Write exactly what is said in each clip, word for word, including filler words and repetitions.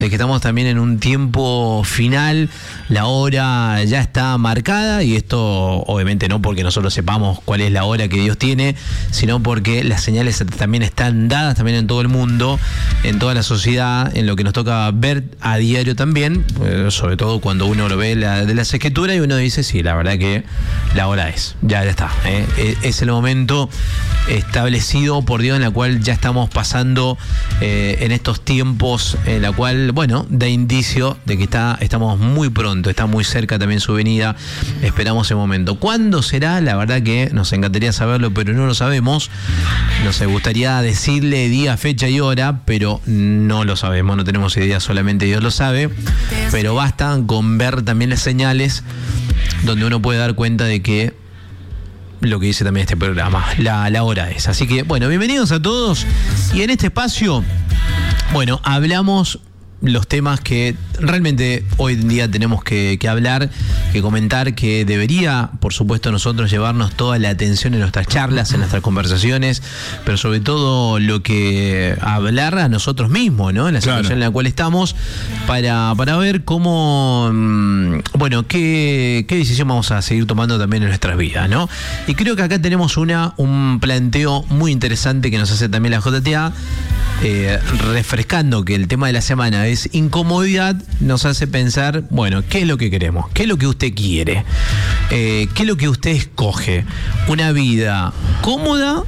de que estamos también en un tiempo final, la hora ya está marcada, y esto obviamente no porque nosotros sepamos cuál es la hora que Dios tiene, sino porque las señales también están dadas también en todo el mundo, en toda la sociedad, en lo que nos toca ver a diario también, sobre todo cuando uno lo ve la, de las escrituras y uno dice, sí, la verdad que la hora es, ya, ya está, ¿eh? Es el momento establecido por Dios en la cual ya estamos pasando eh, en estos tiempos, en la cual, bueno, da indicio de que está, estamos muy pronto, está muy cerca también su venida, esperamos ese momento. ¿Cuándo será? La verdad que nos encantaría saberlo, pero no lo sabemos. Nos gustaría decirle día, fecha y hora, pero no lo sabemos, no tenemos idea, solamente Dios lo sabe, pero basta con ver también las señales donde uno puede dar cuenta de que lo que dice también este programa, la, la hora es. Así que, bueno, bienvenidos a todos. Y en este espacio, bueno, hablamos los temas que realmente hoy en día tenemos que, que hablar, que comentar, que debería, por supuesto, nosotros llevarnos toda la atención en nuestras charlas, en nuestras conversaciones, pero sobre todo lo que hablar a nosotros mismos, ¿no? En la situación, claro, en la cual estamos, para, para ver cómo, bueno, qué, qué decisión vamos a seguir tomando también en nuestras vidas, ¿no? Y creo que acá tenemos una, un planteo muy interesante que nos hace también la J T A, eh, refrescando que el tema de la semana es incomodidad, nos hace pensar, bueno, ¿qué es lo que queremos? ¿Qué es lo que usted quiere? Eh, ¿Qué es lo que usted escoge? ¿Una vida cómoda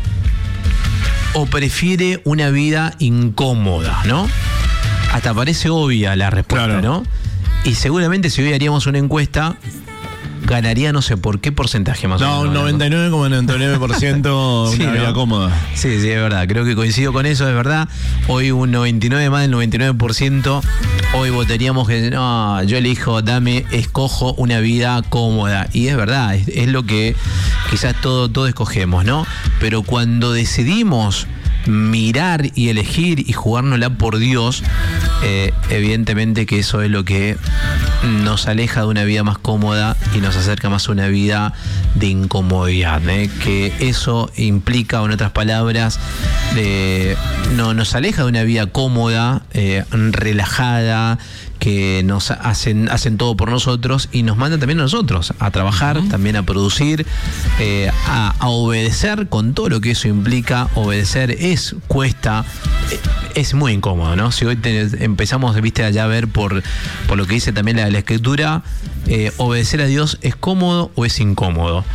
o prefiere una vida incómoda, no? Hasta parece obvia la respuesta, claro, ¿no? Y seguramente si hoy haríamos una encuesta, ganaría no sé por qué porcentaje más no, o menos. No, noventa y nueve coma noventa y nueve por ciento una sí, vida, ¿no?, cómoda. Sí, sí, es verdad. Creo que coincido con eso, es verdad. Hoy un noventa y nueve más del noventa y nueve por ciento. Hoy votaríamos que no, yo elijo, dame, escojo una vida cómoda. Y es verdad, es, es lo que quizás todo, todo escogemos, ¿no? Pero cuando decidimos mirar y elegir y jugárnosla por Dios, eh, evidentemente que eso es lo que nos aleja de una vida más cómoda y nos acerca más a una vida de incomodidad, ¿eh? Que eso implica, o en otras palabras, eh, no, nos aleja de una vida cómoda, eh, relajada, que nos hacen, hacen todo por nosotros y nos mandan también a nosotros a trabajar, uh-huh, también a producir, eh, a, a obedecer, con todo lo que eso implica. Obedecer es, cuesta, es muy incómodo, ¿no? Si hoy te, empezamos, viste, allá a ver por, por lo que dice también la, la escritura, eh, obedecer a Dios, ¿es cómodo o es incómodo?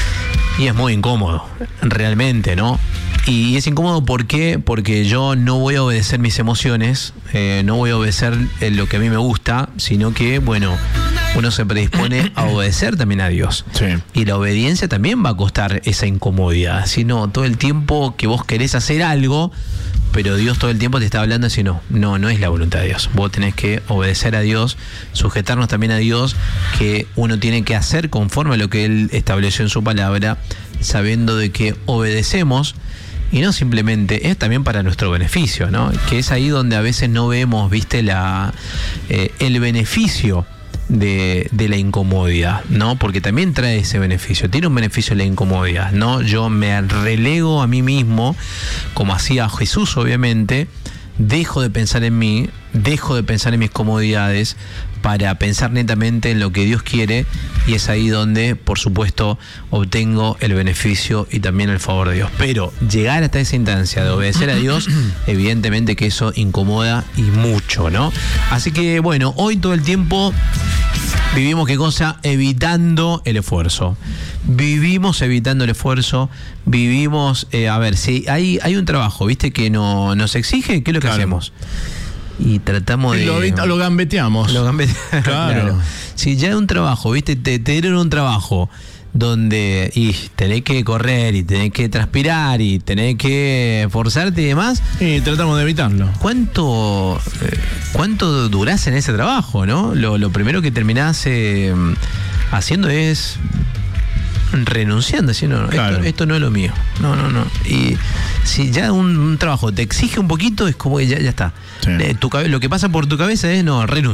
Y es muy incómodo, realmente, ¿no? Y es incómodo, ¿por qué? Porque yo no voy a obedecer mis emociones, eh, no voy a obedecer lo que a mí me gusta, sino que, bueno, uno se predispone a obedecer también a Dios. Sí. Y la obediencia también va a costar esa incomodidad. Si no, todo el tiempo que vos querés hacer algo, pero Dios todo el tiempo te está hablando así, no, no, no es la voluntad de Dios. Vos tenés que obedecer a Dios, sujetarnos también a Dios, que uno tiene que hacer conforme a lo que Él estableció en su palabra, sabiendo de que obedecemos, y no simplemente, es también para nuestro beneficio, ¿no? Que es ahí donde a veces no vemos, viste, la eh, el beneficio de, de la incomodidad, ¿no? Porque también trae ese beneficio, tiene un beneficio la incomodidad, ¿no? Yo me relego a mí mismo, como hacía Jesús, obviamente, dejo de pensar en mí, dejo de pensar en mis comodidades para pensar netamente en lo que Dios quiere, y es ahí donde, por supuesto, obtengo el beneficio y también el favor de Dios. Pero llegar hasta esa instancia de obedecer a Dios, evidentemente que eso incomoda y mucho, ¿no? Así que, bueno, hoy todo el tiempo vivimos, ¿qué cosa? Evitando el esfuerzo. Vivimos evitando el esfuerzo, vivimos, eh, a ver, si hay, hay un trabajo, ¿viste? Que no, nos exige, ¿qué es lo que, claro, hacemos? Y tratamos y de... Lo, lo gambeteamos. Lo gambeteamos. Claro. Claro. Si ya es un trabajo, ¿viste? Te, te dieron un trabajo donde y tenés que correr y tenés que transpirar y tenés que esforzarte y demás. Y tratamos de evitarlo. ¿Cuánto, eh, cuánto durás en ese trabajo, no? Lo, lo primero que terminás eh, haciendo es renunciando, diciendo, no, claro, esto, esto no es lo mío. No, no, no. Y si ya un, un trabajo te exige un poquito, es como que ya, ya está. Sí. Eh, tu, lo que pasa por tu cabeza es, no, renuncio.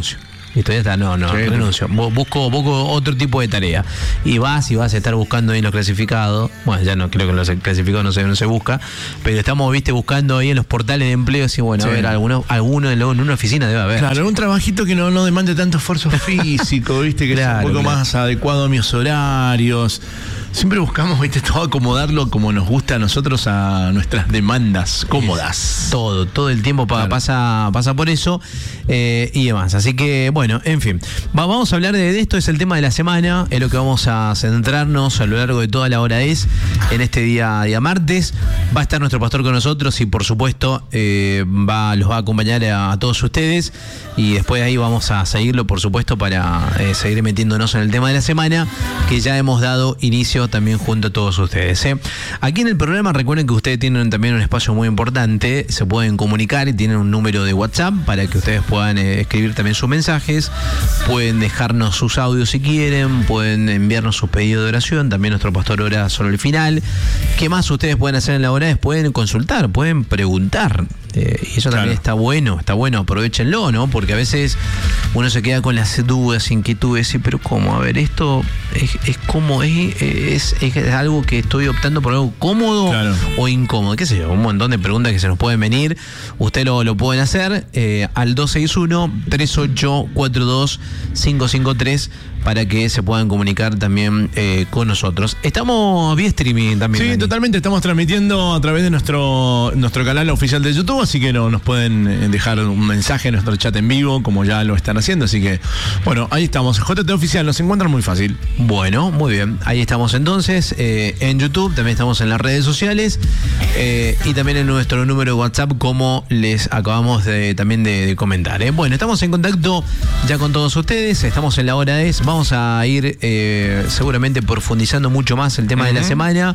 Y todavía está, no, no, sí, renuncio. Busco, busco otro tipo de tarea. Y vas y vas a estar buscando ahí los clasificados. Bueno, ya no creo que los clasificados no se, no se busca. Pero estamos, viste, buscando ahí en los portales de empleo. Y bueno, sí. a ver, alguno, alguno en una oficina debe haber. Claro, un trabajito que no, no demande tanto esfuerzo físico, viste, que claro, sea un poco claro. más adecuado a mis horarios. Siempre buscamos, viste, todo acomodarlo como nos gusta a nosotros, a nuestras demandas cómodas. Todo, todo el tiempo pa, claro. pasa, pasa por eso eh, y demás. Así que, bueno, en fin. Va, vamos a hablar de, de esto, es el tema de la semana, es lo que vamos a centrarnos a lo largo de toda la hora es, en este día, día martes. Va a estar nuestro pastor con nosotros y, por supuesto, eh, va, los va a acompañar a, a todos ustedes. Y después de ahí vamos a seguirlo, por supuesto, para eh, seguir metiéndonos en el tema de la semana, que ya hemos dado inicio también junto a todos ustedes. ¿eh? Aquí en el programa recuerden que ustedes tienen también un espacio muy importante, se pueden comunicar y tienen un número de WhatsApp para que ustedes puedan eh, escribir también sus mensajes, pueden dejarnos sus audios si quieren, pueden enviarnos sus pedidos de oración, también nuestro pastor ora sobre el final. ¿Qué más ustedes pueden hacer en la hora? Pueden consultar, pueden preguntar. Eh, y eso también claro. está bueno, está bueno, aprovechenlo, ¿no? Porque a veces uno se queda con las dudas, inquietudes, y pero ¿cómo? A ver, esto es, es como, es, es, es algo que estoy optando por algo cómodo claro. o incómodo, qué sé yo, un montón de preguntas que se nos pueden venir, ustedes lo, lo pueden hacer eh, al dos seis uno, tres ocho cuatro dos, cinco cinco tres para que se puedan comunicar también eh, con nosotros. Estamos vía streaming también. Sí, Dani. Totalmente, estamos transmitiendo a través de nuestro, nuestro canal oficial de YouTube, así que no, nos pueden dejar un mensaje en nuestro chat en vivo, como ya lo están haciendo, así que, bueno, ahí estamos. J T Oficial, nos encuentran muy fácil. Bueno, muy bien, ahí estamos entonces, eh, en YouTube, también estamos en las redes sociales, eh, y también en nuestro número de WhatsApp, como les acabamos de, también de, de comentar. ¿eh? Bueno, estamos en contacto ya con todos ustedes, estamos en la hora de es, vamos a ir eh, seguramente profundizando mucho más el tema uh-huh. de la semana,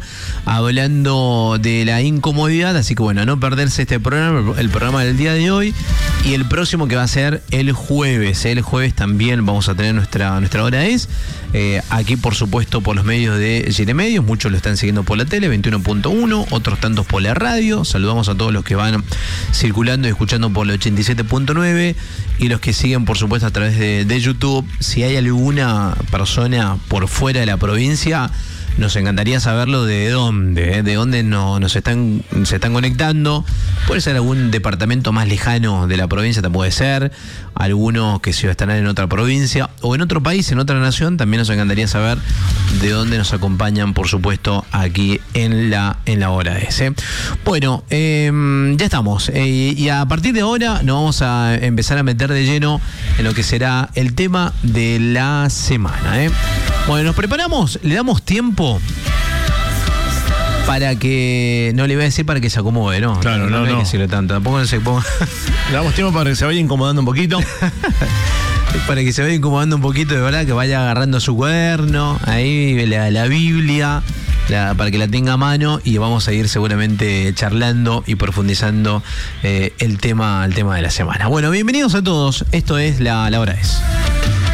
hablando de la incomodidad, así que bueno, no perderse este programa, el programa del día de hoy y el próximo que va a ser el jueves. El jueves también vamos a tener nuestra, nuestra hora es, eh, aquí por supuesto por los medios de Gire Medios, muchos lo están siguiendo por la tele, veintiuno punto uno, otros tantos por la radio. Saludamos a todos los que van circulando y escuchando por la ochenta y siete punto nueve y los que siguen por supuesto a través de, de YouTube. Si hay alguna persona por fuera de la provincia, nos encantaría saberlo de dónde, ¿eh? de dónde no, nos están, se están conectando. Puede ser algún departamento más lejano de la provincia, también puede ser. Algunos que se estarán en otra provincia o en otro país, en otra nación. También nos encantaría saber de dónde nos acompañan, por supuesto, aquí en la, en la hora ese. Bueno, eh, ya estamos. Eh, y a partir de ahora nos vamos a empezar a meter de lleno en lo que será el tema de la semana. ¿eh? Bueno, nos preparamos, le damos tiempo para que, no le voy a decir para que se acomode, ¿no? Claro, no, no. No hay que decirle tanto, tampoco se ponga. Le damos tiempo para que se vaya incomodando un poquito. Para que se vaya incomodando un poquito, de verdad, que vaya agarrando su cuaderno, ahí la, la Biblia, la, para que la tenga a mano y vamos a ir seguramente charlando y profundizando eh, el tema, el tema de la semana. Bueno, bienvenidos a todos, esto es La, la Hora Es.